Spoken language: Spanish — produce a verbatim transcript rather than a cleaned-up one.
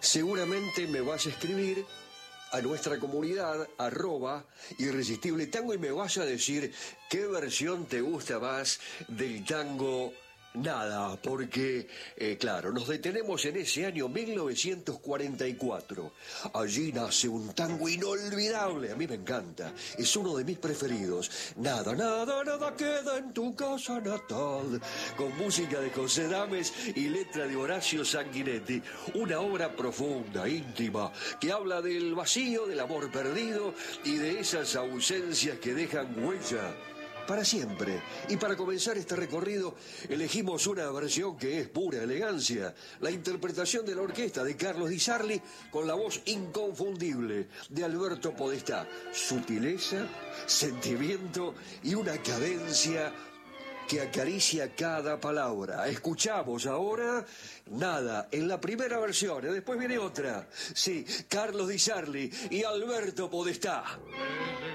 seguramente me vas a escribir a nuestra comunidad, arroba Irresistible Tango, y me vas a decir qué versión te gusta más del tango Nada, porque, eh, claro, nos detenemos en ese año mil novecientos cuarenta y cuatro. Allí nace un tango inolvidable, a mí me encanta, es uno de mis preferidos. Nada, nada, nada queda en tu casa natal, con música de José Dames y letra de Horacio Sanguinetti. Una obra profunda, íntima, que habla del vacío, del amor perdido y de esas ausencias que dejan huella para siempre. Y para comenzar este recorrido elegimos una versión que es pura elegancia, la interpretación de la orquesta de Carlos Di Sarli con la voz inconfundible de Alberto Podestá. Sutileza, sentimiento y una cadencia que acaricia cada palabra. Escuchamos ahora Nada en la primera versión, y después viene otra. Sí, Carlos Di Sarli y Alberto Podestá.